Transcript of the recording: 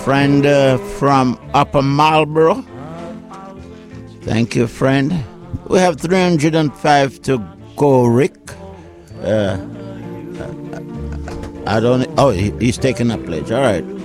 Friend from Upper Marlboro. Thank you, friend. We have 305 to go, Rick. I don't. Oh, he's taking a pledge. All right.